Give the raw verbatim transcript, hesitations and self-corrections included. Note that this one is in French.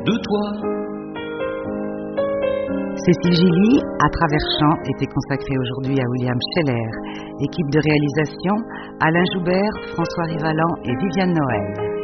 de toi. Cécile Gilly, à travers chants, était consacrée aujourd'hui à William Scheller. Équipe de réalisation, Alain Joubert, François Rivalan et Viviane Noël.